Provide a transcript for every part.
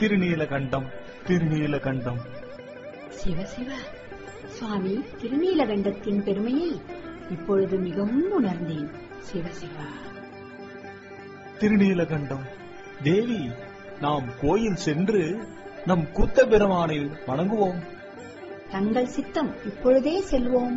திருநீலகண்டம், திருநீலகண்டம். சிவ சிவ, சுவாமி திருநீலகண்டத்தின் பெருமையை இப்பொழுது மிகவும் உணர்ந்தேன். சிவ சிவ. திருநீலகண்டம். தேவி, நாம் கோயில் சென்று நம் கூத்த பெருமானை வணங்குவோம். தங்கள் சித்தம், இப்பொழுதே செல்வோம்.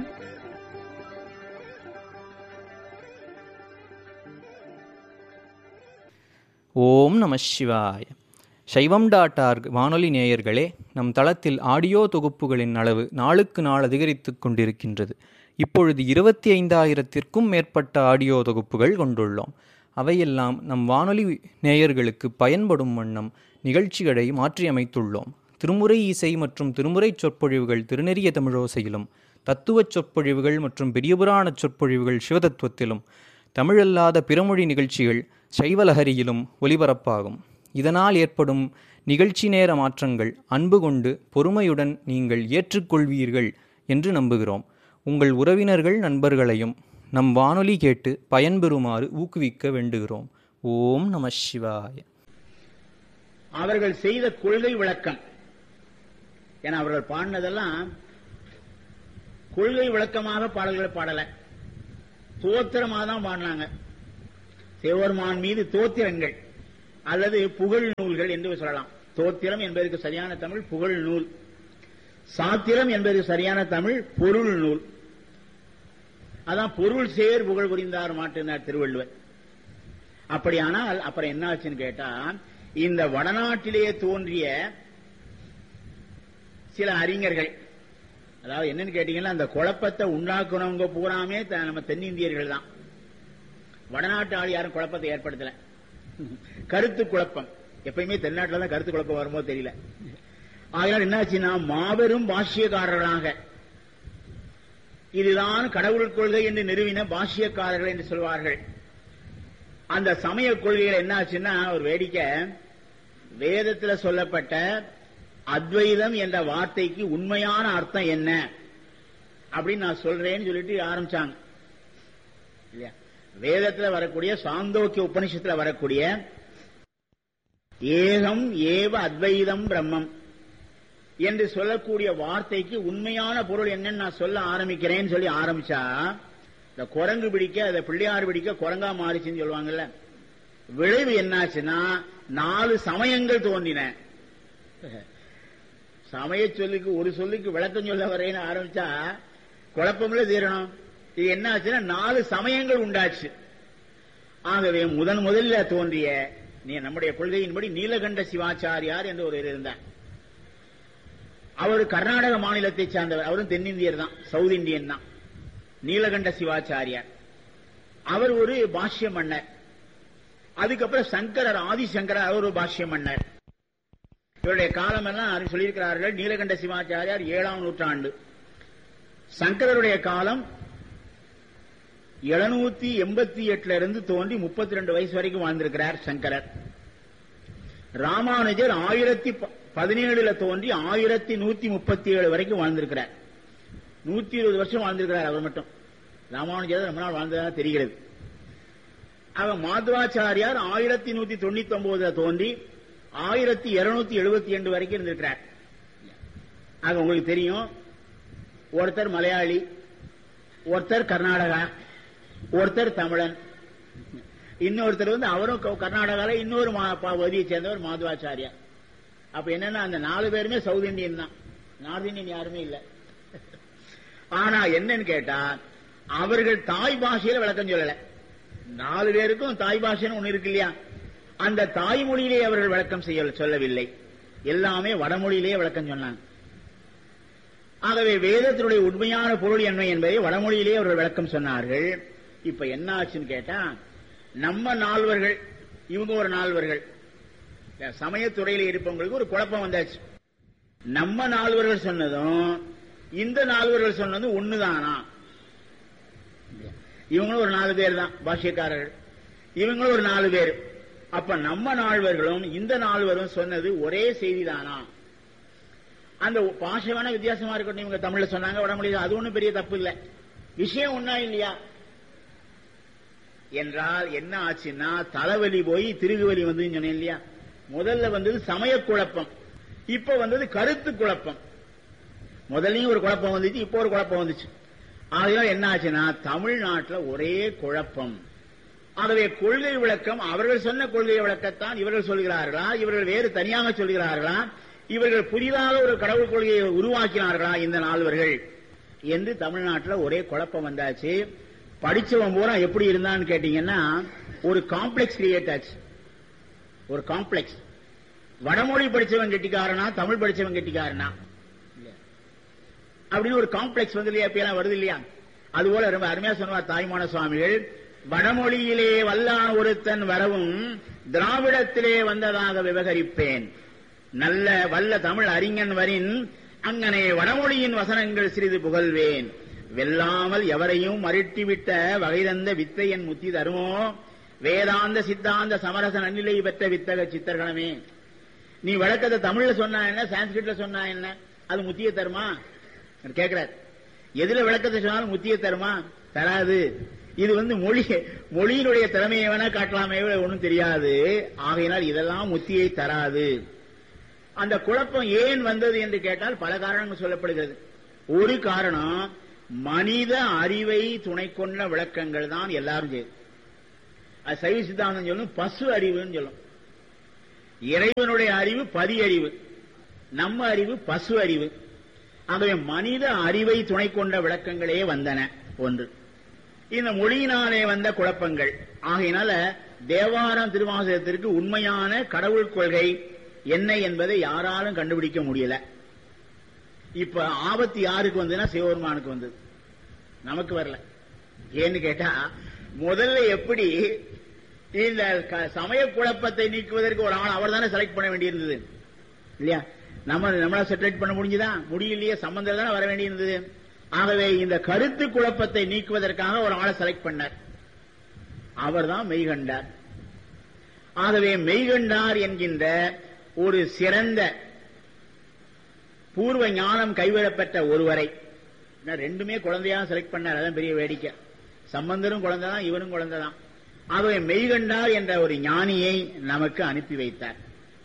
ஓம் நம சிவாய. சைவம்.org வானொலி நேயர்களே, நம் தளத்தில் ஆடியோ தொகுப்புகளின் அளவு நாளுக்கு நாள் அதிகரித்துக் கொண்டிருக்கின்றது. இப்பொழுது 25,000த்திற்கும் மேற்பட்ட ஆடியோ தொகுப்புகள் கொண்டுள்ளோம். அவையெல்லாம் நம் வானொலி நேயர்களுக்கு பயன்படும் வண்ணம் நிகழ்ச்சிகளை மாற்றியமைத்துள்ளோம். திருமுறை இசை மற்றும் திருமுறை சொற்பொழிவுகள் திருநெறிய தமிழோசையிலும், தத்துவச் சொற்பொழிவுகள் மற்றும் பெரியபுராண சொற்பொழிவுகள் சிவதத்துவத்திலும், தமிழல்லாத பிறமொழி நிகழ்ச்சிகள் சைவலஹரியிலும் ஒலிபரப்பாகும். இதனால் ஏற்படும் நிகழ்ச்சி நேர மாற்றங்கள் அன்பு கொண்டு பொறுமையுடன் நீங்கள் ஏற்றுக்கொள்வீர்கள் என்று நம்புகிறோம். உங்கள் உறவினர்கள் நண்பர்களையும் நம் வானொலி கேட்டு பயன்பெறுமாறு ஊக்குவிக்க வேண்டுகிறோம். ஓம் நம சிவாய. அவர்கள் செய்த கொள்கை விளக்கம் என அவர்கள் பாடினதெல்லாம் கொள்கை விளக்கமாக பாடல்களை பாடல, தோத்திரமாக தான் பாடினாங்க. சிவபெருமான் மீது தோத்திரங்கள் அல்லது புகழ் நூல்கள் என்று சொல்லலாம். தோத்திரம் என்பதற்கு சரியான தமிழ் புகழ் நூல், சாத்திரம் என்பதற்கு சரியான தமிழ் பொருள் நூல். அதான் பொருள் சேர் புகழ் புரிந்தார் மாட்டினார் திருவள்ளுவர். அப்படியானால் அப்புறம் என்ன ஆச்சுன்னு கேட்டா, இந்த வடநாட்டிலேயே தோன்றிய சில அறிஞர்கள், அதாவது என்னன்னு கேட்டீங்கன்னா, அந்த குழப்பத்தை உண்டாக்குனவங்க பூராமே நம்ம தென்னிந்தியர்கள் தான். வடநாட்டு ஆள் யாரும் குழப்பத்தை ஏற்படுத்தல. கருத்து குழப்பம் எப்பயுமே தென்னாட்டில் தான் கருத்து குழப்பம் வருமோ தெரியல. ஆகையால் என்னாச்சுன்னா, மாபெரும் பாஷ்யக்காரர்களாக இதுதான் கடவுள் கொள்கை என்று நிறுவின பாஷ்யக்காரர்கள் என்று சொல்வார்கள். அந்த சமய கொள்கைகள் என்ன ஆச்சுன்னா, ஒரு வேடிக்கை, வேதத்தில் சொல்லப்பட்ட அத்வைதம் என்ற வார்த்தைக்கு உண்மையான அர்த்தம் என்ன அப்படின்னு நான் சொல்றேன்னு சொல்லிட்டு ஆரம்பிச்சாங்க இல்லையா. வேதத்தில் வரக்கூடிய சாந்தோக்கிய உபனிஷத்தில் வரக்கூடிய ஏகம் ஏவ அத்வைதம் பிரம்மம் என்று சொல்லக்கூடிய வார்த்தைக்கு உண்மையான பொருள் என்னன்னு நான் சொல்ல ஆரம்பிக்கிறேன்னு சொல்லி ஆரம்பிச்சா, இந்த குரங்கு பிடிக்க அதை பிள்ளையார் பிடிக்க குரங்கா மாறிச்சுன்னு சொல்லுவாங்கல்ல. விளைவு என்னாச்சுன்னா, 4 சமயங்கள் தோன்றின. சமய சொல்லுக்கு ஒரு சொல்லுக்கு விளக்கம் சொல்ல வரேன்னு ஆரம்பிச்சா குழப்பம்ல தீரணும். இது என்ன ஆச்சுன்னா 4 சமயங்கள் உண்டாச்சு. ஆகவே முதல்ல தோன்றிய நம்முடைய கொள்கையின்படி நீலகண்ட சிவாச்சாரியார் என்று ஒரு இருந்தார். அவர் கர்நாடக மாநிலத்தை சார்ந்தவர், அவரும் தென்னிந்தியர் தான், சவுத் இந்தியன் தான். நீலகண்ட சிவாச்சாரியார் அவர் ஒரு பாஷ்ய மன்னர். அதுக்கப்புறம் சங்கரர், ஆதிசங்கரர், அவர் ஒரு பாஷ்ய மன்னர். இவருடைய காலம் எல்லாம் சொல்லியிருக்கிறார்கள். நீலகண்ட சிவாச்சாரியார் 7ஆம் நூற்றாண்டு, சங்கரருடைய காலம் 788 இருந்து தோன்றி 32 வயசு வரைக்கும் வாழ்ந்திருக்கிறார் சங்கரர். ராமானுஜர் 1017 தோன்றி 1137 வரைக்கும் வாழ்ந்திருக்கிறார். 120 வருஷம் வாழ்ந்திருக்கிறார் அவர் மட்டும். ராமானுஜர் ரொம்ப நாள் வாழ்ந்ததா தெரிகிறது. அவர் மாத்வாச்சாரியார் 1199 தோன்றி 1272 வரைக்கும் இருந்திருக்கிறார். ஆக உங்களுக்கு தெரியும், ஒருத்தர் மலையாளி, ஒருத்தர் கர்நாடகா, ஒருத்தர் தமிழன், இன்னொருத்தர் அவரும் கர்நாடகால இன்னொரு பகுதியை சேர்ந்தவர் மாத்வாச்சாரியார். அப்ப என்னன்னா, அந்த 4 பேருமே சவுத் இந்தியன் தான், நார்த் இந்தியன் யாருமே இல்ல. ஆனா என்னன்னு கேட்டா, அவர்கள் தாய் பாஷையில விளக்கம் சொல்லல. 4 பேருக்கும் தாய் பாஷைன்னு ஒண்ணு இருக்கு இல்லையா, அந்த தாய்மொழியிலே அவர்கள் விளக்கம் சொல்லவில்லை. எல்லாமே வடமொழியிலேயே விளக்கம் சொன்னாங்க. ஆகவே வேதத்தினுடைய உண்மையான பொருள் என்ன என்பதை வடமொழியிலேயே அவர்கள் விளக்கம் சொன்னார்கள். இப்ப என்ன ஆச்சுன்னு கேட்டா, நம்ம நால்வர்கள், இவங்க ஒரு நால்வர்கள், சமயத்துறையில் இருப்பவங்களுக்கு ஒரு குழப்பம் வந்தாச்சு. நம்ம நால்வர்கள் சொன்னதும் இந்த நால்வர்கள் சொன்னதும் ஒண்ணுதானா? இவங்களும் ஒரு 4 பேர் தான் பாஷ்யக்காரர்கள், இவங்களும் ஒரு 4 பேர். அப்ப நம்ம நால்வர்களும் இந்த நால்வரும் சொன்னது ஒரே செய்திதானா? அந்த பாஷையான வித்தியாசமா இருக்கட்டும், இவங்க தமிழ்ல சொன்னாங்க, வடமொழியில், அது ஒண்ணும் பெரிய தப்பு இல்லை, விஷயம் ஒன்னா இல்லையா என்றால் என்ன ஆச்சுன்னா, தலைவலி போய் திருகுவலி வந்து சொன்னேன் இல்லையா, முதல்ல வந்தது சமய குழப்பம், இப்ப வந்தது கருத்து குழப்பம். முதல்லயும் ஒரு குழப்பம் வந்துச்சு, இப்ப ஒரு குழப்பம் வந்துச்சு. ஆகையால் என்ன ஆச்சுன்னா தமிழ்நாட்டில் ஒரே குழப்பம். ஆகவே கொள்கை விளக்கம், அவர்கள் சொன்ன கொள்கை விளக்கத்தான் இவர்கள் சொல்கிறார்களா, இவர்கள் வேறு தனியாக சொல்கிறார்களா, இவர்கள் புதிதாக ஒரு கடவுள் கொள்கையை உருவாக்கினார்களா இந்த நால்வர்கள் என்று தமிழ்நாட்டில் ஒரே குழப்பம் வந்தாச்சு. படிச்சவன் பூரா எப்படி இருந்தான்னு கேட்டீங்கன்னா ஒரு காம்ப்ளெக்ஸ் கிரியேட் ஆச்சு. ஒரு காம்ப்ளெக்ஸ். வடமொழி படிச்சவன் கெட்டிக்காரனா, தமிழ் படிச்சவன் கெட்டிக்காரனா அப்படின்னு ஒரு காம்ப்ளெக்ஸ் வந்து இல்லையா, இப்ப வருது இல்லையா? அதுபோல ரொம்ப அருமையா சொன்னார் தாய்மான சுவாமிகள், வடமொழியிலே வல்லான் ஒருத்தன் வரவும் திராவிடத்திலே வந்ததாக விவகரிப்பேன், நல்ல வல்ல தமிழ் அறிஞன் வரின் அங்கனே வடமொழியின் வசனங்கள் சிறிது புகழ்வேன், வெல்லாமல் எவரையும் மருட்டிவிட்ட வகை தந்த வித்தையன் முத்தி தருமோ, வேதாந்த சித்தாந்த சமரச நன்னிலை பெற்ற வித்தக சித்தர்களமே. நீ வழக்கத்தை தமிழ்ல சொன்னா என்ன, சான்ஸ்கிரிட்ல சொன்னா என்ன, அது முத்திய தருமா கேட்கிறார். எதுல விளக்கத்தை சொன்னாலும் முத்திய தருமா? தராது. இது மொழியினுடைய திறமையை வேணா காட்டலாமே, ஒன்றும் தெரியாது. ஆகையினால் இதெல்லாம் முத்தியை தராது. அந்த குழப்பம் ஏன் வந்தது என்று கேட்டால் பல காரணங்கள் சொல்லப்படுகிறது. ஒரு காரணம், மனித அறிவை துணை கொண்ட விளக்கங்கள் தான் எல்லாரும் செய்யுது. அது சைவ சித்தாந்தம் சொல்லும் பசு அறிவுன்னு சொல்லும். இறைவனுடைய அறிவு பதி அறிவு, நம்ம அறிவு பசு அறிவு. ஆகவே மனித அறிவை துணை கொண்ட விளக்கங்களே வந்தன. ஒன்று இந்த மொழியினாலே வந்த குழப்பங்கள். ஆகையினால தேவாரம் திருவாசகத்திற்கு உண்மையான கடவுள் கொள்கை என்ன என்பதை யாராலும் கண்டுபிடிக்க முடியல. இப்ப ஆபத்து யாருக்கு வந்ததுன்னா சிவபெருமானுக்கு வந்தது, நமக்கு வரல. ஏன்னு கேட்டா முதல்ல எப்படி இந்த சமய குழப்பத்தை நீக்குவதற்கு ஒரு ஆள் அவர் தானே செலக்ட் பண்ண வேண்டியிருந்தது இல்லையா? நம்மளா செட்டரேட் பண்ண முடிஞ்சுதா? முடியலையே, சம்பந்தம் தானே வர வேண்டியிருந்தது. ஆகவே இந்த கருத்து குழப்பத்தை நீக்குவதற்காக ஒரு ஆளை செலக்ட் பண்ணார், அவர் தான் மெய்கண்டார். ஆகவே மெய்கண்டார் என்கின்ற ஒரு சிறந்த பூர்வ ஞானம் கைவிடப்பட்ட ஒருவரை ரெண்டுமே குழந்தையாக செலக்ட் பண்ணார். அதான் பெரிய வேடிக்கை. சம்பந்தரும் குழந்தைதான், இவரும் குழந்தைதான். ஆகவே மெய்கண்டார் என்ற ஒரு ஞானியை நமக்கு அனுப்பி வைத்தார்.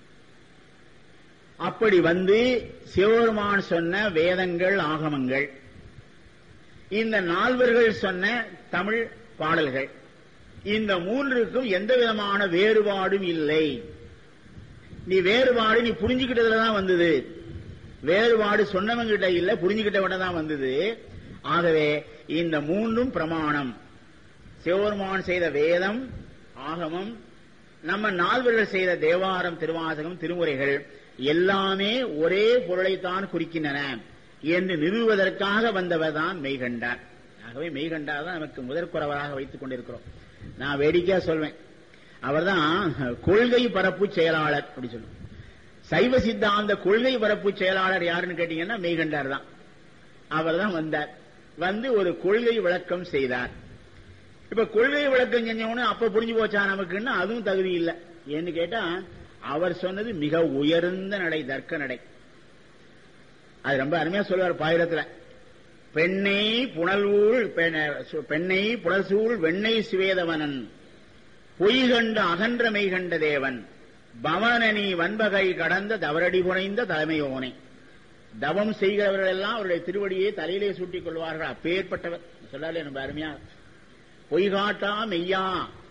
அப்படி வந்து சிவபெருமான் சொன்ன வேதங்கள் ஆகமங்கள், இந்த நால்வர்கள் சொன்ன தமிழ் பாடல்கள், இந்த மூன்றுக்கும் எந்த விதமான வேறுபாடும் இல்லை. நீ வேறுபாடு நீ புரிஞ்சுக்கிட்டதுலதான் வந்தது, வேறுபாடு சொன்னவங்கிட்ட இல்ல, புரிஞ்சுக்கிட்டவன தான் வந்தது. ஆகவே இந்த மூன்றும் பிரமாணம். சிவபெருமான் செய்த வேதம் ஆகமம், நம்ம நால்வர்கள் செய்த தேவாரம் திருவாசகம் திருமுறைகள் எல்லாமே ஒரே பொருளைத்தான் குறிக்கின்றன என்று நிறுவுவதற்காக வந்தவர் தான் மெய்கண்டார். ஆகவே மெய்கண்டார் தான் நமக்கு முதற்குறவராக வைத்துக் கொண்டிருக்கிறோம். நான் வேடிக்கையா சொல்வேன், அவர்தான் கொள்கை பரப்பு செயலாளர் அப்படி சொல்லுவோம். சைவ சித்தாந்த கொள்கை பரப்பு செயலாளர் யாருன்னு கேட்டீங்கன்னா மெய்கண்டார் தான். அவர் தான் வந்தார், வந்து ஒரு கொள்கை விளக்கம் செய்தார். இப்ப கொள்கை விளக்கம் செஞ்சவனு அப்ப புரிஞ்சு போச்சா நமக்குன்னு அதுவும் தகுதி இல்லை. ஏன்னு கேட்டா அவர் சொன்னது மிக உயர்ந்த நடை, தர்க்க நடை. அது ரொம்ப அருமையா சொல்லுவார் பாயிரத்துல, பெண்ணை புனல்வூள் பெண்ணை புனல்சூழ் வெண்ணை சுவேதவனன் பொய்கண்ட அகன்ற மெய்கண்ட தேவன் பவனனி வன்பகை கடந்த தவறடி புனைந்த தலைமையோனை. தவம் செய்கிறவர்கள் எல்லாம் அவருடைய திருவடியை தலையிலே சூட்டிக் கொள்வார்கள், அப்பேற்பட்டவர் சொல்லாலே ரொம்ப அருமையா. பொய்காட்டா மெய்யா.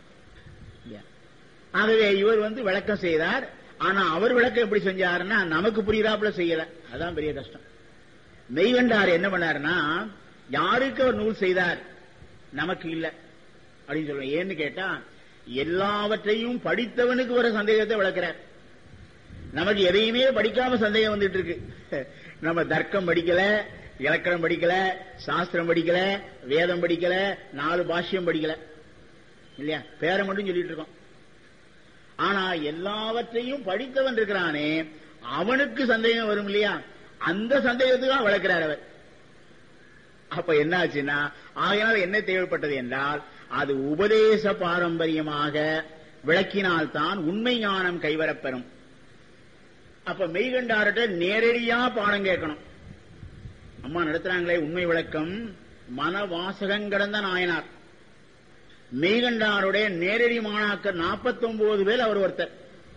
ஆகவே இவர் வந்து விளக்கம் செய்தார். ஆனா அவர் விளக்கம் எப்படி செஞ்சாருன்னா நமக்கு புரியுறாப்புல செய்யல, அதான் பெரிய கஷ்டம். மெய்கண்டார் என்ன பண்ணாருன்னா, யாருக்கு அவர் நூல் செய்தார், நமக்கு இல்ல அப்படின்னு சொல்லுவேன். ஏன்னு கேட்டா எல்லாவற்றையும் படித்தவனுக்கு வர சந்தேகத்தை விளக்குறார். நமக்கு எதையுமே படிக்காம சந்தேகம் வந்துட்டு இருக்கு. நம்ம தர்க்கம் படிக்கல, இலக்கணம் படிக்கல, சாஸ்திரம் படிக்கல, வேதம் படிக்கல, 4 பாஷ்யம் படிக்கல இல்லையா, பேரை மட்டும் சொல்லிட்டு இருக்கோம். ஆனா எல்லாவற்றையும் படித்தவன் இருக்கிறானே, அவனுக்கு சந்தேகம் வரும் இல்லையா, அந்த சந்தேகத்துக்கு வளர்க்கிறார் அவர். அப்ப என்ன ஆச்சுன்னா, ஆகையினால் என்ன தேவைப்பட்டது என்றால், அது உபதேச பாரம்பரியமாக விளக்கினால்தான் உண்மை ஞானம் கைவரப்பெறும். அப்ப மெய்கண்டார்கிட்ட நேரடியா பாடம் கேட்கணும். அம்மா நடத்துறாங்களே உண்மை விளக்கம், மன வாசகம் கடந்த நாயனார். மெய்கண்டாருடைய நேரடி மாணாக்கர் 49 பேர் அவர் ஒருத்தர்.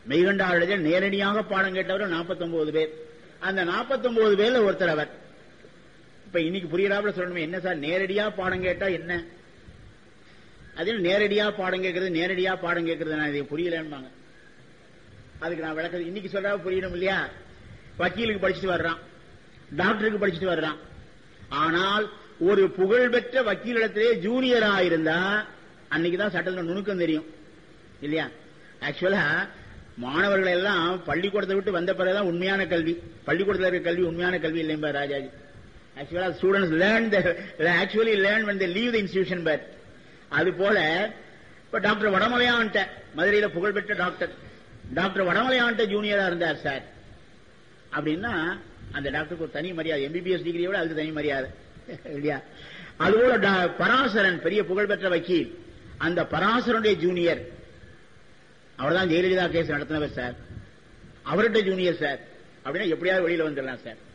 மெய்கண்டாரிடத்தில் நேரடியாக பாடம் கேட்டவர்கள் 49 பேர். அந்த 49 பேர்ல ஒருத்தர் அவர். இப்ப இன்னைக்கு புரியறாப்புல சொல்லணுமே, என்ன சார் நேரடியா பாடம் கேட்டா என்ன? அதில் நேரடியா பாடம் கேட்கறது நான் இதை புரியலன்பாங்க. அதுக்கு நான் விளக்க இன்னைக்கு சொல்றா புரியணும் இல்லையா? வக்கீலுக்கு படிச்சுட்டு வர்றான், டாக்டருக்கு படிச்சுட்டு வர்றான். ஆனால் ஒரு புகழ்பெற்ற வக்கீலிடத்திலே ஜூனியரா இருந்தா அன்னைக்குதான் சட்டத்தில் நுணுக்கம் தெரியும் இல்லையா? ஆக்சுவலா மாணவர்கள் எல்லாம் பள்ளிக்கூடத்தை விட்டு வந்த பிறகுதான் உண்மையான கல்வி. பள்ளிக்கூடத்தில் இருக்க கல்வி உண்மையான கல்வி இல்லைம்பா ராஜாஜி. ஆக்சுவலா students learn when they leave the institution. But அது போல இப்ப டாக்டர் வடமலையான்ட்ட, மதுரையில புகழ்பெற்ற டாக்டர் வடமலையான்ட்ட ஜூனியரா இருந்தார் சார் அப்படின்னா அந்த டாக்டருக்கு ஒரு தனி மரியாதை. எம்பிபிஎஸ் டிகிரியை விட அதுக்கு தனி மரியாதை இல்லையா? அதுபோல பராசரன் பெரிய புகழ்பெற்ற வக்கீல், அந்த பராசரனுடைய ஜூனியர் அவர் தான் ஜெயலலிதா கேஸ் நடத்தினவர் சார், அவர்கிட்ட ஜூனியர் சார் அப்படின்னா எப்படியாவது வெளியில வந்துடலாம் சார்.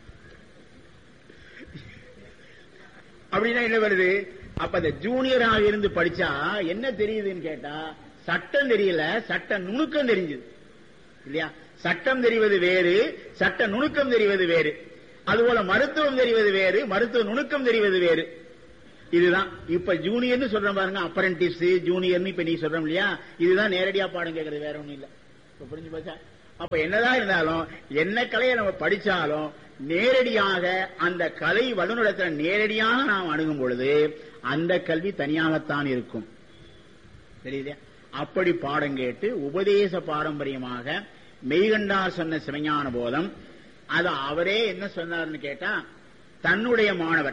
அப்படின்னா என்ன வருது? அப்ப அந்த ஜூனியராக இருந்து படிச்சா என்ன தெரியுதுன்னு கேட்டா, சட்டம் தெரியல, சட்ட நுணுக்கம் தெரிஞ்சது இல்லையா? சட்டம் தெரிவது வேறு, சட்ட நுணுக்கம் தெரிவது வேறு. அதுபோல மருத்துவம் தெரிவது வேறு, மருத்துவ நுணுக்கம் தெரிவது வேறு. இதுதான் இப்ப ஜூனியர்னு சொல்றோம் பாருங்க, அப்ரண்டிஸ் ஜூனியர்னு இப்ப நீ சொல்றோம் இல்லையா? இதுதான் நேரடியா பாடம் கேட்கறது, வேற ஒண்ணும் இல்ல. இப்ப புரிஞ்சு போச்சா? அப்ப என்னதான் இருந்தாலும் என்ன கலையை நம்ம படிச்சாலும் நேரடியாக அந்த கலை வல்லுநரிடத்துல நேரடியாக நாம் அணுகும் பொழுது அந்த கல்வி தனியாகத்தான் இருக்கும். தெரியுதா? அப்படி பாடம் கேட்டு உபதேச பாரம்பரியமாக மெய்கண்டார் சொன்ன சிவஞான போதம், அது அவரே என்ன சொன்னார்னு கேட்டா, தன்னுடைய மாணவர்,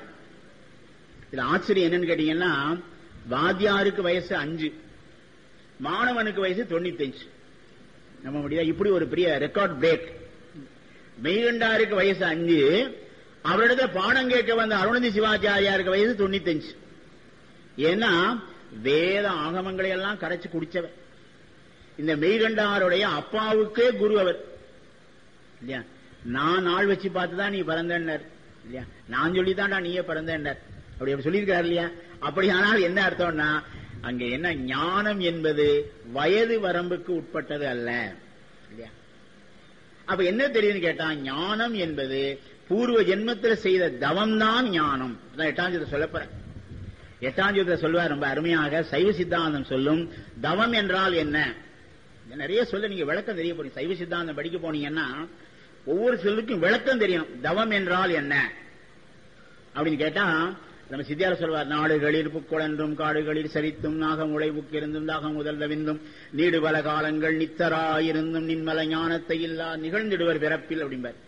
இது ஆச்சரியம் என்னன்னு கேட்டீங்கன்னா, வாத்தியாருக்கு வயசு 5, மாணவனுக்கு வயசு 95. நம்ம முடியாது. இப்படி ஒரு பெரிய ரெக்கார்ட் பிரேக். மெய்கண்டாருக்கு வயசு 5, அவரிடத்துல பாடம் கேட்க வந்த அருணந்தி சிவாச்சாரியாருக்கு வயசு 95. ஏன்னா வேத ஆகமங்களை எல்லாம் கரைச்சு குடிச்சவர். இந்த மெய்கண்டாருடைய அப்பாவுக்கே குரு அவர் இல்லையா? நான் நாள் வச்சு பார்த்துதான் நீ பிறந்தன்னர் இல்லையா? நான் சொல்லித்தான்டா நீயே பிறந்தன்னர் அப்படி சொல்லியிருக்காரு இல்லையா? அப்படியானால் என்ன அர்த்தம்னா, அங்க என்ன ஞானம் என்பது வயது வரம்புக்கு உட்பட்டது அல்ல இல்லையா? அப்ப என்ன தெரியுதுன்னு கேட்டா, ஞானம் என்பது பூர்வ ஜென்மத்தில் செய்த தவம் தான் ஞானம். 8ஆம் ஜோதில சொல்லப்போற. 8ஆம் ஜோதில சொல்லுவார் ரொம்ப அருமையாக. சைவ சித்தாந்தம் சொல்லும் தவம் என்றால் என்ன, நிறைய சொல்ல நீங்க விளக்கம் தெரிய போறீங்க. சைவ சித்தாந்தம் படிக்க போனீங்கன்னா ஒவ்வொரு சொல்லுக்கும் விளக்கம் தெரியணும். தவம் என்றால் என்ன அப்படின்னு கேட்டா, நம்ம சித்தியார சொல்வார், நாடுகளில் புக்குழன்றும் காடுகளில் சரித்தும் நாகம் உழைவுக்கிருந்தும் தாகம் முதல் தவிந்தும் நீடு பல காலங்கள் நித்தராயிருந்தும் நின்மல ஞானத்தை இல்லா நிகழ்ந்திடுவர் பிறப்பில் அப்படிம்பார்.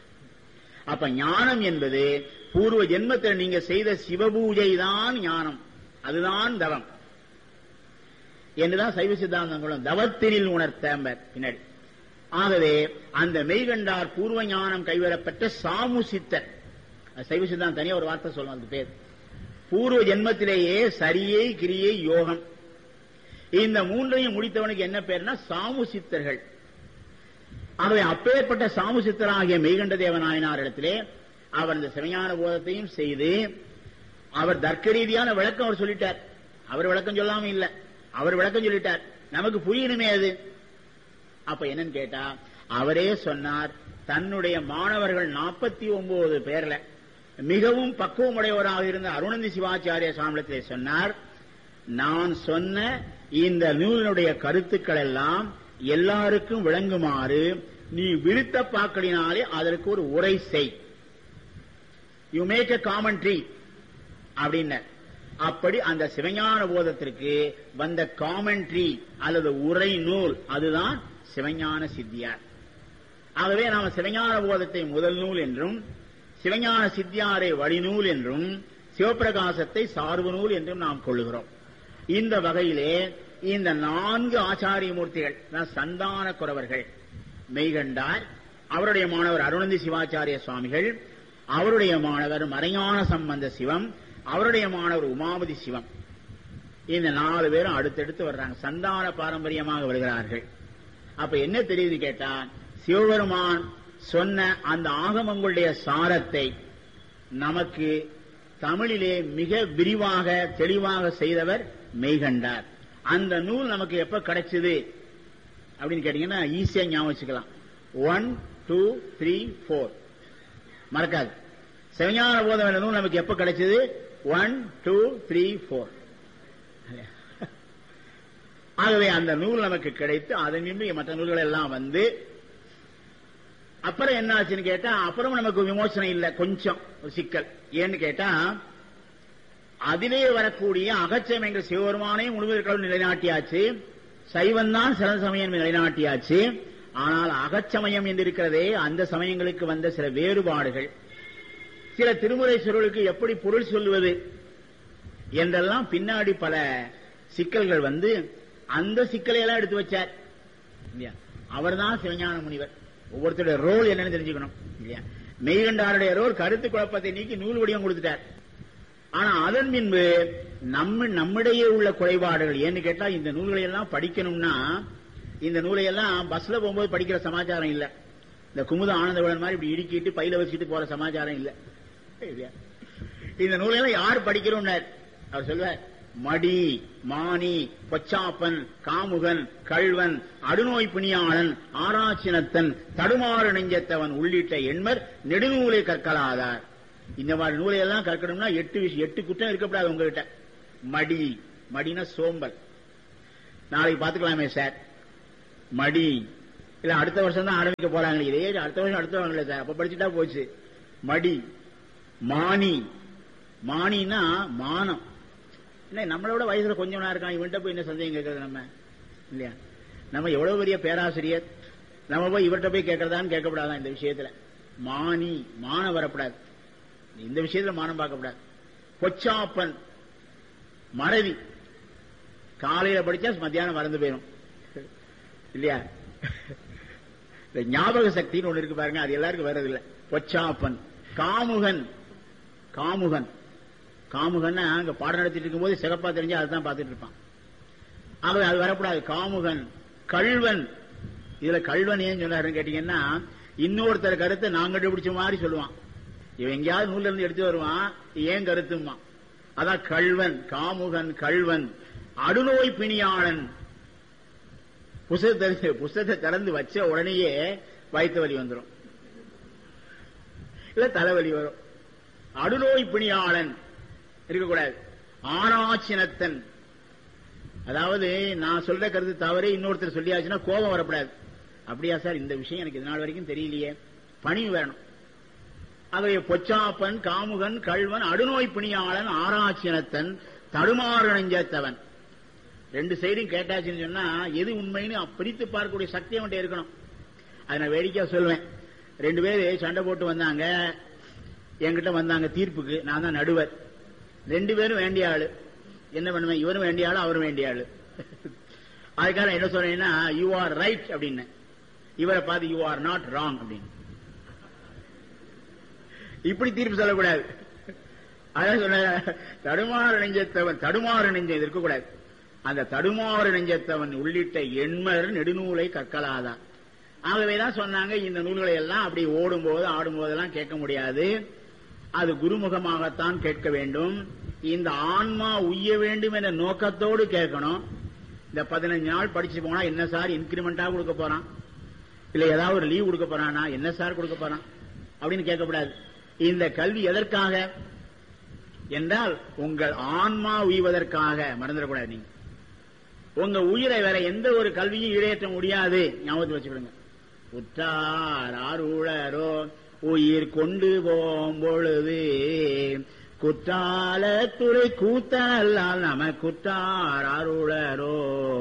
அப்ப ஞானம் என்பது பூர்வ ஜென்மத்தில் நீங்க செய்த சிவபூஜை தான் ஞானம், அதுதான் தவம் என்றுதான் சைவ சித்தாந்தங்களும் தவத்தினில் உணர்த்த பின்னாடி. ஆகவே அந்த மெய்கண்டார் பூர்வ ஞானம் கைவரப்பட்ட சாமுசித்தர், சைவ சித்தாந்தம் தனியா ஒரு வார்த்தை சொல்லணும், அதுக்கு பேர் பூர்வ ஜென்மத்திலேயே சரியை கிரியை யோகம், இந்த மூன்றையும் முடித்தவனுக்கு என்ன பேர்னா சாமுசித்தர்கள். ஆகவே அப்பேற்பட்ட சாமுசித்தராகிய மெய்கண்ட தேவநாயனார் இடத்திலே அவர் இந்த சிவஞான போதத்தையும் செய்து, அவர் தர்க்க ரீதியான விளக்கம் அவர் சொல்லிட்டார். அவர் விளக்கம் சொல்லாம இல்ல, அவர் விளக்கம் சொல்லிட்டார். நமக்கு புரியணுமே அது. அப்ப என்னன்னு கேட்டா, அவரே சொன்னார், தன்னுடைய மாணவர்கள் 49 பேர்ல மிகவும் பக்குவமுடையவராக இருந்த அருணந்தி சிவாச்சாரிய சுவாமியிடத்திலே சொன்னார், நான் சொன்ன இந்த நூலினுடைய கருத்துக்கள் எல்லாம் எல்லாருக்கும் விளங்குமாறு நீ விருத்த பாக்களினாலே அதற்கு ஒரு உரை செய், யூ மேக் எ காமெண்ட்ரி அப்படின்னு. அப்படி அந்த சிவஞான போதத்திற்கு வந்த காமெண்ட்ரி அல்லது உரை நூல், அதுதான் சிவஞான சித்தியார். ஆகவே நாம சிவஞான போதத்தை முதல் நூல் என்றும், சிவஞான சித்தியாரை வழிநூல் என்றும், சிவபிரகாசத்தை சார்பு நூல் என்றும் நாம் கொள்ளுகிறோம். இந்த வகையிலே இந்த 4 ஆச்சாரிய மூர்த்திகள், சந்தான குரவர்கள், மெய்கண்டார், அவருடைய மாணவர் அருணந்தி சிவாச்சாரிய சுவாமிகள், அவருடைய மாணவர் மறைஞான சம்பந்த சிவம், அவருடைய மாணவர் உமாபதி சிவம், இந்த 4 பேரும் அடுத்தடுத்து வர்றாங்க, சந்தான பாரம்பரியமாக வருகிறார்கள். அப்ப என்ன தெரியுது கேட்டா, சிவபெருமான் சொன்ன அந்த ஆகமங்களுடைய சாரத்தை நமக்கு தமிழிலே மிக விரிவாக தெளிவாக செய்தவர் மெய்கண்டார். அந்த நூல் நமக்கு எப்ப கிடைச்சது அப்படின்னு கேட்டீங்கன்னா ஈஸியா ஞாபகம் வச்சுக்கலாம். 1 2 3 4 மறக்காது. சிவஞான போதம் என்ற நூல் நமக்கு எப்ப கிடைச்சது? 1 2 3 4. ஆகவே அந்த நூல் நமக்கு கிடைத்து அதன் மீது மற்ற நூல்கள் எல்லாம் வந்து அப்புறம் என்ன ஆச்சுன்னு கேட்டா அப்புறம் நமக்கு விமோசனம் இல்லை, கொஞ்சம் சிக்கல். ஏன்னு கேட்டா அதிலே வரக்கூடிய அகச்சமயங்கள் சிவபெருமானே முழுவதற்கும் நிலைநாட்டியாச்சு, சைவந்தான் சில சமயம் நிலைநாட்டியாச்சு. ஆனால் அகச்சமயம் என்று இருக்கிறதே அந்த சமயங்களுக்கு வந்த சில வேறுபாடுகள், சில திருமுறை சொற்களுக்கு எப்படி பொருள் சொல்லுவது என்றெல்லாம் பின்னாடி பல சிக்கல்கள் வந்து அந்த சிக்கலை எல்லாம் எடுத்து வச்சார். அவர் தான் சிவஞான முனிவர். ஒவ்வொருத்தருடைய ரோல் என்னன்னு தெரிஞ்சுக்கணும் இல்லையா? மெய்கண்டாருடைய ரோல் கருத்து குழப்பத்தை நீக்கி நூல் வடிவம் கொடுத்துட்டார். ஆனா அதன் பின்பு நம்மிடையே உள்ள குறைபாடுகள் ஏன்னு கேட்டா இந்த நூல்களை எல்லாம் படிக்கணும்னா இந்த நூலை எல்லாம் பஸ்ல போகும்போது படிக்கிற சமாச்சாரம் இல்ல. இந்த குமுத ஆனந்தவளன் மாதிரி இப்படி இடுக்கிட்டு பையில வச்சுட்டு போற சமாச்சாரம் இல்ல. இந்த நூலையெல்லாம் யார் படிக்கிறோம்னார் அவர் சொல்வார். மடி, மானி, பொச்சாப்பன், காமுகன், கள்வன், அடுநோய் பிணியாளன், ஆராய்ச்சினத்தன், தடுமாறு நெஞ்சத்தவன் உள்ளிட்ட எண்மர் நெடுநூலை கற்கலாதார். இந்த மாதிரி நூலை எல்லாம் கற்கணும்னா 8 குற்றம் இருக்கப்படாது உங்ககிட்ட. மடி, மடினா சோம்பல். நாளைக்கு பாத்துக்கலாமே சார், மடி இல்ல அடுத்த வருஷம் தான் ஆரம்பிக்க போறாங்க, இதே அடுத்த வருஷம் அடுத்தவங்களே சார், அப்ப படிச்சுட்டா போச்சு. மடி, மானி, மானினா மானம். இல்ல நம்மளோட வயசுல கொஞ்சம் இருக்கான், இவன்ட்ட போய் என்ன சந்தேகம் கேட்கறது நம்ம இல்லையா? நம்ம எவ்வளவு பெரிய பேராசிரியர், நம்ம போய் இவர்கிட்ட போய் கேட்கறதான்னு கேட்கப்படாதான் இந்த விஷயத்துல. மானி, மானம் வரப்படாது இந்த விஷயத்துல, மானம் பார்க்கப்படாது. பொச்சாப்பன், மறதி, காலையில படிச்சா மத்தியானம் மறந்து போயிடும் இல்லையா? ஞாபக சக்தின்னு ஒண்ணு இருக்கு பாருங்க, அது எல்லாருக்கும் வர்றதில்லை. பொச்சாப்பன். காமுகன், காமுகன், காமுகன்னா அங்க பாடம் நடத்திட்டு இருக்கும் போது சிறப்பா தெரிஞ்சா அதுதான் பார்த்துட்டு இருப்பான். ஆகவே அது வரக்கூடாது. காமுகன். கள்வன், இதுல கள்வன் ஏன் சொன்னாருன்னு கேட்டீங்கன்னா இன்னொருத்தர் கருத்தை நான் கண்டுபிடிச்ச மாதிரி சொல்லுவான். இவன் எங்கேயாவது நூல்ல இருந்து எடுத்து வருவான், ஏன் கருத்துமா. அதான் கள்வன், காமுகன், கள்வன். அடுநோய் பிணியாளன், புஸ்தகத்தை திறந்து வச்ச உடனேயே வயிற்று வலி வந்துடும், இல்ல தலைவலி வரும். அடுநோய் பிணியாளன் இருக்கக்கூடாது. ஆராய்ச்சினத்தன், அதாவது நான் சொல்ற கருத்து தவறு இன்னொருத்தர் சொல்லியாச்சுன்னா கோபம் வரக்கூடாது. அப்படியா சார், இந்த விஷயம் எனக்கு இது நாள் வரைக்கும் தெரியலையே, பணிவு வேணும். ஆகவே பொச்சாப்பன், காமுகன், கள்வன், அடுநோய் பிணியாளன், ஆராய்ச்சினத்தன், தடுமாறு நெஞ்சத்தவன். 2 சைடும் கேட்டாச்சுன்னு சொன்னா எது உண்மைன்னு பிரித்து பார்க்கக்கூடிய சக்தி அவன்கிட்ட இருக்கணும். அதை நான் வேடிக்கையா சொல்லுவேன். 2 பேரு சண்டை போட்டு வந்தாங்க, என்கிட்ட வந்தாங்க தீர்ப்புக்கு. நான் தான் நடுவர். 2 பேரும் வேண்டிய ஆளு. என்ன பண்ணுவேன், இவரும் வேண்டிய ஆளு, அவரும் வேண்டிய ஆளு. அதுக்காக என்ன சொல்றேன்னா யூ ஆர் ரைட் அப்படின்னு, இவரை பார்த்து யூ ஆர் நாட் ராங் அப்படின்னு. இப்படி தீர்ப்பு சொல்லக்கூடாது. அதான் சொன்ன தடுமாறு நெஞ்சத்தவன், தடுமாறு நெஞ்சம் இருக்கக்கூடாது. அந்த தடுமாறு நெஞ்சத்தவன் உள்ளிட்ட எண்மர் நெடுநூலை கற்கலாதான். ஆகவேதான் சொன்னாங்க இந்த நூல்களை எல்லாம் அப்படி ஓடும்போது ஆடும்போதெல்லாம் கேட்க முடியாது, அது குருமுகமாகத்தான் கேட்க வேண்டும். இந்த ஆன்மா உய்ய வேண்டும் என்ற நோக்கத்தோடு கேட்கணும். இந்த 15 நாள் படிச்சு போனா என்ன சார் இன்கிரிமெண்டா கொடுக்க போறான், இல்ல ஏதாவது ஒரு லீவ் கொடுக்க போறானா, என்ன சார் கொடுக்க போறான் அப்படின்னு கேட்கக்கூடாது. இந்த கல்வி எதற்காக என்றால் உங்கள் ஆன்மா உய்வதற்காக. மறந்துடக்கூடாது. நீங்க உங்க உயிரை வேற எந்த ஒரு கல்வியும் ஈடேற்ற முடியாது, ஞாபகத்தில் வச்சுக்கிடுங்க. உற்றார் அருளரோ உயிர் கொண்டு போம்பொழுது குற்றால துறை கூத்தல்லால் நம குற்றார் அருளரோ.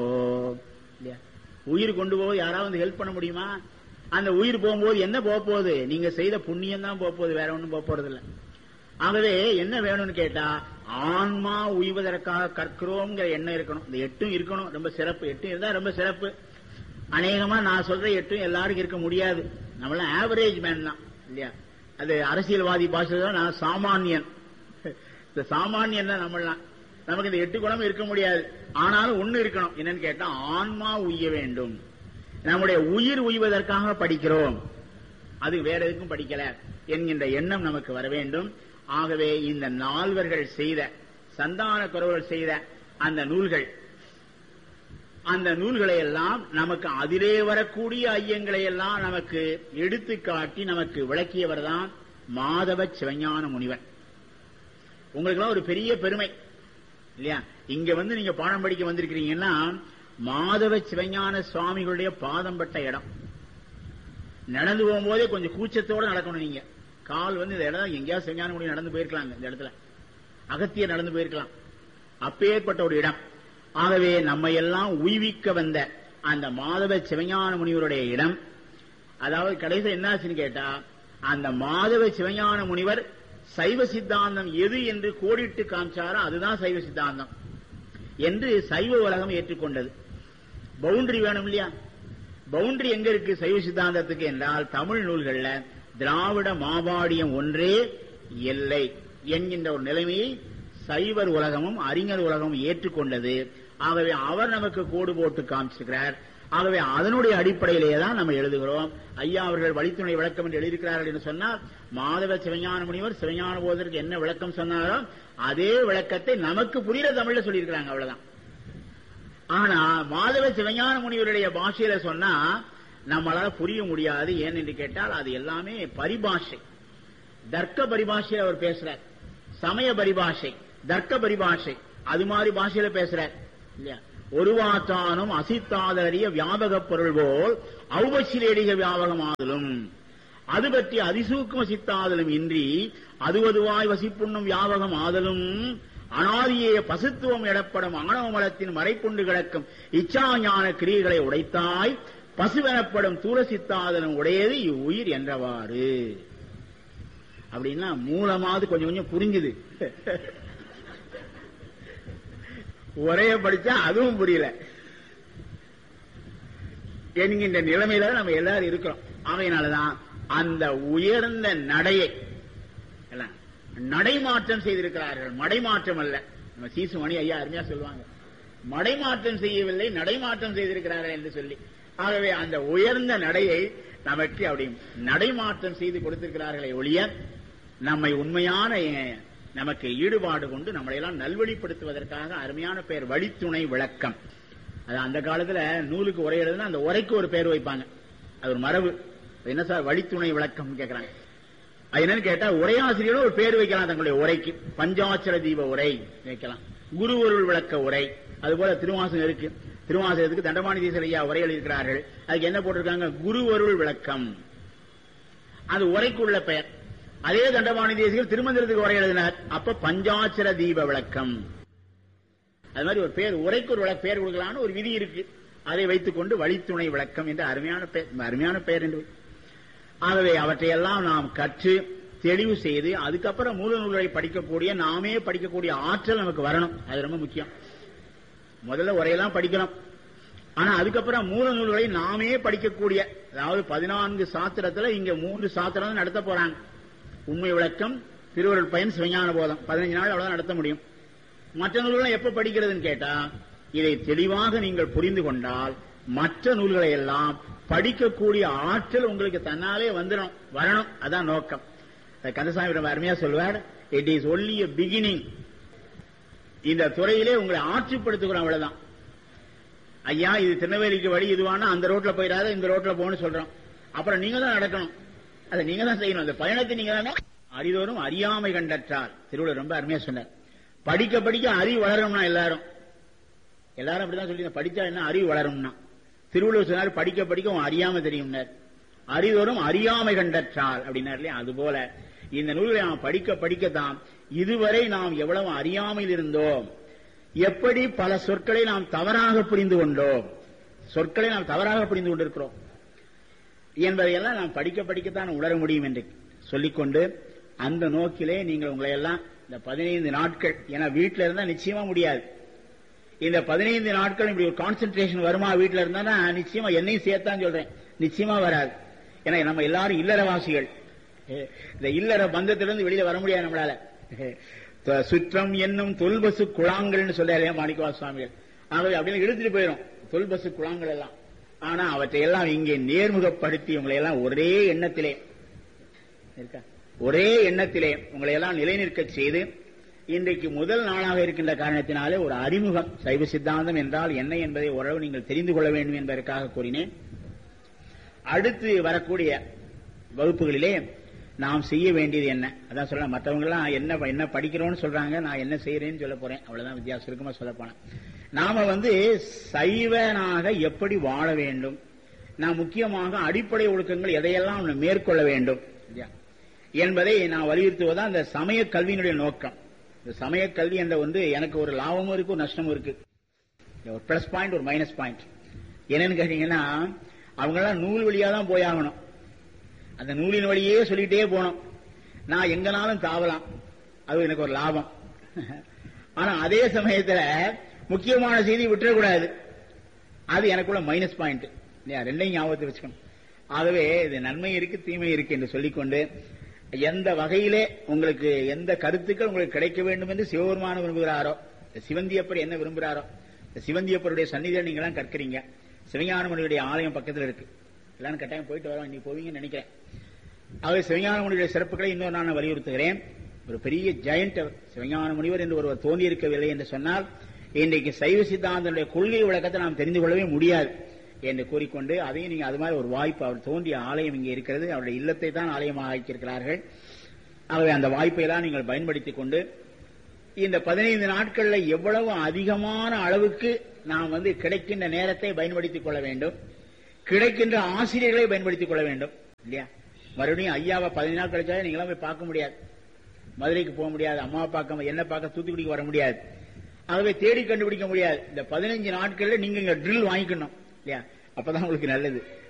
உயிர் கொண்டு போவது யாராவது ஹெல்ப் பண்ண முடியுமா? அந்த உயிர் போகும்போது என்ன போக போகுது, நீங்க செய்த புண்ணியம் தான் போக போகுது, வேற ஒன்றும் போக போறது இல்லை. ஆகவே என்ன வேணும்னு கேட்டா ஆன்மா உய்வதற்காக கற்கிறோம்ங்கிற எண்ணம் இருக்கணும். இந்த 8 இருக்கணும், ரொம்ப சிறப்பு. 8 இருந்தா ரொம்ப சிறப்பு. அநேகமா நான் சொல்ற 8 எல்லாருக்கும் இருக்க முடியாது. நம்மளாம் ஆவரேஜ் மேன் தான் இல்லையா? அது அரசியல்வாதி பாஷை, நான் சாமானியன். இந்த சாமானியன் தான் நம்மளாம். நமக்கு இந்த 8 குணம் இருக்க முடியாது. ஆனாலும் ஒண்ணு இருக்கணும், என்னன்னு கேட்டா ஆன்மா உய்ய வேண்டும். நம்முடைய உயிர் உய்வதற்காக படிக்கிறோம், அது வேற எதுக்கும் படிக்கல என்கின்ற எண்ணம் நமக்கு வர வேண்டும். ஆகவே இந்த நால்வர்கள் செய்த, சந்தான குரவர்கள் செய்த அந்த நூல்கள் அந்த நூல்களை எல்லாம் நமக்கு அதிலே வரக்கூடிய ஐயங்களை எல்லாம் நமக்கு எடுத்து காட்டி நமக்கு விளக்கியவர் தான் மாதவ சிவஞான முனிவர். உங்களுக்கு ஒரு பெரிய பெருமை இல்லையா? இங்க வந்து நீங்க பாடம் படிக்க வந்திருக்கிறீங்கன்னா மாதவ சிவஞான சுவாமிகளுடைய பாதம் பட்ட இடம். நடந்து போகும்போதே கொஞ்சம் கூச்சத்தோட நடக்கணும். நீங்க கால் வந்து இந்த இடம் எங்கேயாவது சிவஞான முனிவர் நடந்து போயிருக்கலாம், இந்த இடத்துல அகத்தியர் நடந்து போயிருக்கலாம், அப்பேற்பட்ட ஒரு இடம். ஆகவே நம்ம எல்லாம் உய்விக்க வந்த அந்த மாதவ சிவஞான முனிவருடைய இடம். அதாவது கடைசியில் என்னாச்சுன்னு கேட்டா, அந்த மாதவ சிவஞான முனிவர் சைவ சித்தாந்தம் எது என்று கோடிட்டு காமிச்சாரோ அதுதான் சைவ சித்தாந்தம் என்று சைவ உலகம் ஏற்றுக்கொண்டது. பவுண்டரி வேணும் இல்லையா? பவுண்டரி எங்க இருக்கு சைவ சித்தாந்தத்துக்கு என்றால், தமிழ் நூல்கள்ல திராவிட மாபாடியம் ஒன்றே எல்லை என்கின்ற ஒரு நிலைமையை சைவர் உலகமும் அறிஞர் உலகமும் ஏற்றுக்கொண்டது. ஆகவே அவர் நமக்கு கோடு போட்டு காமிச்சிருக்கிறார். ஆகவே அதனுடைய அடிப்படையிலேயே தான் நம்ம எழுதுகிறோம். ஐயா அவர்கள் வழித்துணை விளக்கம் என்று எழுதியிருக்கிறார்கள் என்று சொன்னால், மாதவ சிவஞான முனிவர் சிவஞான போதற்கு என்ன விளக்கம் சொன்னாரோ அதே விளக்கத்தை நமக்கு புரிகிற தமிழ்ல சொல்லியிருக்கிறாங்க, அவ்வளவுதான். ஆனா மாதவ சிவஞான முனிவருடைய பாஷையில சொன்னா நம்மளால புரிய முடியாது. ஏன் என்று கேட்டால் அது எல்லாமே பரிபாஷை, தர்க்க பரிபாஷையில் அவர் பேசுறார். சமய பரிபாஷை, தர்க்க பரிபாஷை, அது மாதிரி பாஷையில பேசுறார் இல்லையா? ஒருவாற்றானும் அசித்தாதறிய வியாபக பொருள் போல் ஔபசிலேடிக வியாபகமாதலும் அது பற்றி அதிசூக்கும சித்தாதலும் இன்றி அதுவதுவாய் வசிப்புண்ணும் வியாபகம் ஆதலும் அனாதியே பசுத்துவம் எனப்படும் ஆணவ மலத்தின் மறைப்புண்டு கிடக்கும் இச்சா ஞான கிரியைகளை உடைத்தாய் பசுவெனப்படும் தூர சித்தாதலும் உடையது இவ்வுயிர் என்றவாறு. அப்படின்னா மூலமாவது கொஞ்சம் கொஞ்சம் புரிஞ்சுது. ஒரே படிச்சா அதுவும் புரியல என்கின்ற நிலைமையில நம்ம எல்லாரும் இருக்கிறோம். அவையினாலதான் அந்த உயர்ந்த நடையை நடைமாற்றம் செய்திருக்கிறார்கள். மடைமாற்றம் அல்ல. நம்ம சீசுமணி ஐயா அருமையா சொல்லுவாங்க, மடைமாற்றம் செய்யவில்லை நடைமாற்றம் செய்திருக்கிறார்கள் என்று சொல்லி. ஆகவே அந்த உயர்ந்த நடையை நமக்கு அப்படி நடைமாற்றம் செய்து கொடுத்திருக்கிறார்களே ஒழிய நம்மை உண்மையான நமக்கு ஈடுபாடு கொண்டு நம்மளை எல்லாம் நல்வழிப்படுத்துவதற்காக அருமையான பெயர் வழித்துணை விளக்கம். அது அந்த காலத்துல நூலுக்கு உரை எழுதுனா அந்த உரைக்கு ஒரு பெயர் வைப்பாங்க, அது ஒரு மரபு. என்ன சார் வழித்துணை விளக்கம் கேட்கிறாங்க. அது என்னன்னு கேட்டா உரையாசிரியரும் ஒரு பேர் வைக்கலாம் தங்களுடைய உரைக்கு. பஞ்சாட்சர தீப உரை வைக்கலாம், குருவருள் விளக்க உரை. அதுபோல திருவாசகம் இருக்கு, திருவாசகத்துக்கு தண்டபாணி தீசர் ஐயா உரை எழுதியிருக்கிறார்கள். அதுக்கு என்ன போட்டிருக்காங்க, குருவருள் விளக்கம். அது உரைக்குள்ள பெயர். அதே தண்டபாணி தேசிகர் திருமந்திரத்துக்கு உரை எழுதினார், அப்ப பஞ்சாட்சர தீப விளக்கம். அது மாதிரி ஒரு பேர் உரைக்கு ஒரு பெயர் கொடுக்கலான்னு ஒரு விதி இருக்கு. அதை வைத்துக் கொண்டு வழித்துணை விளக்கம் என்ற அருமையான பெயர் என்று. ஆகவே அவற்றையெல்லாம் நாம் கற்று தெளிவு செய்து அதுக்கப்புறம் மூல நூல்களை படிக்கக்கூடிய நாமே படிக்கக்கூடிய ஆற்றல் நமக்கு வரணும். அது ரொம்ப முக்கியம். முதல்ல உரையெல்லாம் படிக்கணும், ஆனா அதுக்கப்புறம் மூல நூல்களை நாமே படிக்கக்கூடிய, அதாவது 14 சாத்திரத்துல இங்க 3 சாத்திரம் நடத்த போறாங்க. உண்மை விளக்கம், திருவருள் பயன், சிவஞான போதம். 15 நாள் அவ்வளவுதான் நடத்த முடியும். மற்ற நூல்களை எப்ப படிக்கிறதுன்னு கேட்டா, இதை தெளிவாக நீங்கள் புரிந்து கொண்டால் மற்ற நூல்களை எல்லாம் படிக்கக்கூடிய ஆற்றல் உங்களுக்கு தன்னாலே வரணும். அதான் நோக்கம். கந்தசாமி ரொம்ப அருமையா சொல்வார், it is only a beginning. இந்த துறையிலே உங்களை ஆட்சிப்படுத்துகிறோம், அவ்வளவுதான். ஐயா இது திருநெல்வேலிக்கு வழி இதுவானா அந்த ரோட்ல போயிடாத இந்த ரோட்ல போகணும்னு சொல்றோம். அப்புறம் நீங்க தான் நடக்கணும், அதை நீங்க தான் செய்யணும். அந்த பயணத்தை நீங்க தானே. அறிதோறும் அறியாமை கண்டற்றார் திருவள்ளுவர் ரொம்ப அருமையா சொன்னார். படிக்க படிக்க அறிவு வளரும்னா எல்லாரும் அப்படிதான் சொல்லி, படிச்சா என்ன அறிவு வளரும்னா. திருவள்ளுவர் சொன்னார் படிக்க படிக்க உன் அறியாம தெரியும்னார். அறிதோறும் அறியாமை கண்டற்றார் அப்படின்னார் இல்லையா? அதுபோல இந்த நூல்களை நாம் படிக்க படிக்கத்தான் இதுவரை நாம் எவ்வளவு அறியாமையில் இருந்தோம், எப்படி பல சொற்களை நாம் தவறாக புரிந்து கொண்டோம், சொற்களை நாம் தவறாக புரிந்து கொண்டிருக்கிறோம் என்பதையெல்லாம் நாம் படிக்க படிக்கத்தான் உணர முடியும் என்று சொல்லிக்கொண்டு, அந்த நோக்கிலே நீங்கள் உங்களை எல்லாம் இந்த 15 நாட்கள், ஏன்னா வீட்டில இருந்தா நிச்சயமா முடியாது. இந்த 15 நாட்கள் இப்படி ஒரு கான்சென்ட்ரேஷன் வருமா வீட்டில இருந்தா நிச்சயமா என்னையும் சேர்த்தான் சொல்றேன், நிச்சயமா வராது. ஏன்னா நம்ம எல்லாரும் இல்லறவாசிகள். இந்த இல்லற பந்தத்திலிருந்து வெளியில வர முடியாது நம்மளால. சுற்றம் என்னும் தொல்பசு குழாங்கள்னு சொல்றாரு மாணிக்கவாச சுவாமிகள். ஆகவே அப்படின்னு இழுத்துட்டு போயிடும் தொல்பசு குழாங்கள் எல்லாம். ஆனா அவற்றை எல்லாம் இங்கே நேர்முகப்படுத்தி உங்களை எல்லாம் ஒரே எண்ணத்திலே உங்களை எல்லாம் நிலைநிற்க செய்து இன்றைக்கு முதல் நாளாக இருக்கின்ற காரணத்தினாலே ஒரு அறிமுகம், சைவ சித்தாந்தம் என்றால் என்ன என்பதை ஓரளவு நீங்கள் தெரிந்து கொள்ள வேண்டும் என்பதற்காக கூறினேன். அடுத்து வரக்கூடிய வகுப்புகளிலே நாம் செய்ய வேண்டியது என்ன, அதான் சொல்ல. மற்றவங்க எல்லாம் என்ன படிக்கிறோம்னு சொல்றாங்க, நான் என்ன செய்யறேன்னு சொல்ல போறேன், அவ்வளவுதான் வித்தியாசம். சுருக்கமா சொல்ல போனேன், நாம சைவனாக எப்படி வாழ வேண்டும், நாம் முக்கியமாக அடிப்படை ஒழுக்கங்கள் எதையெல்லாம் மேற்கொள்ள வேண்டும் என்பதை நான் வலியுறுத்துவதுதான் இந்த சமய கல்வியினுடைய நோக்கம். இந்த சமய கல்வி என்ற எனக்கு ஒரு லாபமும் இருக்கு, ஒரு நஷ்டமும் இருக்கு. ஒரு பிளஸ் பாயிண்ட், ஒரு மைனஸ் பாயிண்ட். என்னன்னு கேட்டீங்கன்னா, அவங்க எல்லாம் நூல் வழியா தான் போயாகணும். அந்த நூலின் வழியே சொல்லிட்டே போனோம். நான் எங்கனாலும் தாவலாம், அது எனக்கு ஒரு லாபம். ஆனா அதே சமயத்துல முக்கியமான செய்தி விட்டுறக்கூடாது, அது எனக்குள்ள மைனஸ் பாயிண்ட். ரெண்டையும் ஞாபகத்தை வச்சுக்கணும். ஆகவே இது நன்மை இருக்கு, தீமை இருக்கு என்று சொல்லிக்கொண்டு, எந்த வகையிலே உங்களுக்கு எந்த கருத்துக்கள் உங்களுக்கு கிடைக்க வேண்டும் என்று சிவபெருமான விரும்புகிறாரோ, சிவந்தியப்பர் என்ன விரும்புகிறாரோ, சிவந்தியப்பருடைய சன்னிதியில் நீங்க எல்லாம் கற்கிறீங்க. சிவஞானமுனியுடைய ஆலயம் பக்கத்தில் இருக்கு, எல்லாரும் கட்டாயம் போயிட்டு வரோம், நீ போவீங்கன்னு நினைக்கிறேன். ஆகவே சிவஞானமுனியுடைய சிறப்புகளை இன்னொரு நான் வலியுறுத்துகிறேன். ஒரு பெரிய ஜெயண்ட் சிவஞான முனிவர் என்று ஒருவர் தோன்றியிருக்கவில்லை என்று சொன்னால் இன்றைக்கு சைவ சித்தாந்தனுடைய கொள்கை விளக்கத்தை நாம் தெரிந்து கொள்ளவே முடியாது என்று கூறிக்கொண்டு, அதையும் நீங்க அது மாதிரி ஒரு வாய்ப்பு, அவர் தோன்றிய ஆலயம் இங்கே இருக்கிறது, அவருடைய இல்லத்தை தான் ஆலயமாக ஆக்கியிருக்கிறார்கள். ஆகவே அந்த வாய்ப்பை எல்லாம் நீங்கள் பயன்படுத்திக் கொண்டு, இந்த 15 நாட்கள்ல எவ்வளவு அதிகமான அளவுக்கு நாம் கிடைக்கின்ற நேரத்தை பயன்படுத்திக் கொள்ள வேண்டும், கிடைக்கின்ற ஆசிரியர்களை பயன்படுத்திக் கொள்ள வேண்டும் இல்லையா. மறுபடியும் ஐயாவை 15 நாள் கழிச்சா நீங்களாம் போய் பார்க்க முடியாது, மதுரைக்கு போக முடியாது, அம்மாவை பார்க்க, என்ன பார்க்க தூத்துக்குடிக்கு வர முடியாது. ஆகவே தேடி கண்டுபிடிக்க முடியாது. இந்த 15 நாட்கள்ல நீங்க ட்ரில் வாங்கிக்கணும் இல்லையா, அப்பதான் உங்களுக்கு நல்லது.